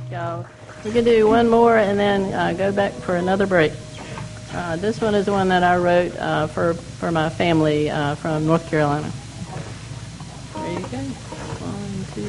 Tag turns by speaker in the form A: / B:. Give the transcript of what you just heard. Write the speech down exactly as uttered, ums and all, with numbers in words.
A: y'all. We can do one more and then uh, go back for another break. Uh, this one is the one that I wrote uh, for, for my family uh, from North Carolina. There you go.